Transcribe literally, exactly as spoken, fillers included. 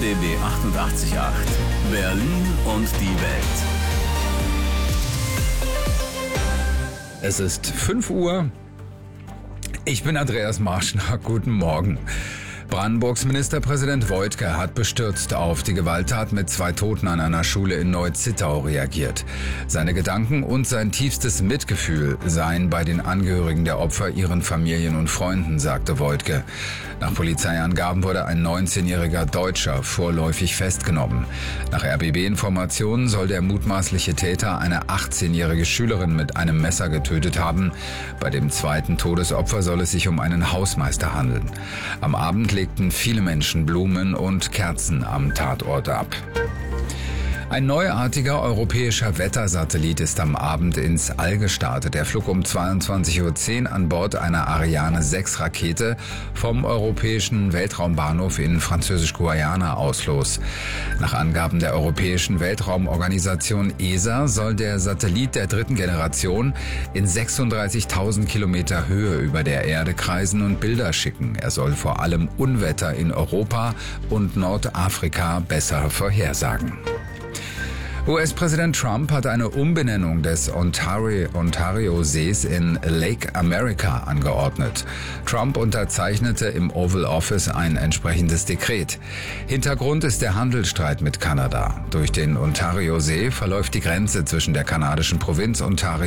R B B achtundachtzig Komma acht. Berlin und die Welt. Es ist fünf Uhr. Ich bin Andreas Marschner. Guten Morgen. Brandenburgs Ministerpräsident Woidke hat bestürzt auf die Gewalttat mit zwei Toten an einer Schule in Neu-Zittau reagiert. Seine Gedanken und sein tiefstes Mitgefühl seien bei den Angehörigen der Opfer, ihren Familien und Freunden, sagte Woidke. Nach Polizeiangaben wurde ein neunzehnjähriger Deutscher vorläufig festgenommen. Nach R B B-Informationen soll der mutmaßliche Täter eine achtzehnjährige Schülerin mit einem Messer getötet haben. Bei dem zweiten Todesopfer soll es sich um einen Hausmeister handeln. Am Abend legten viele Menschen Blumen und Kerzen am Tatort ab. Ein neuartiger europäischer Wettersatellit ist am Abend ins All gestartet. Er flog um zweiundzwanzig Uhr zehn an Bord einer Ariane sechs Rakete vom Europäischen Weltraumbahnhof in Französisch-Guayana aus los. Nach Angaben der Europäischen Weltraumorganisation E S A soll der Satellit der dritten Generation in sechsunddreißigtausend Kilometer Höhe über der Erde kreisen und Bilder schicken. Er soll vor allem Unwetter in Europa und Nordafrika besser vorhersagen. U S-Präsident Trump hat eine Umbenennung des Ontario, Ontario-Sees in Lake America angeordnet. Trump unterzeichnete im Oval Office ein entsprechendes Dekret. Hintergrund ist der Handelsstreit mit Kanada. Durch den Ontario-See verläuft die Grenze zwischen der kanadischen Provinz Ontario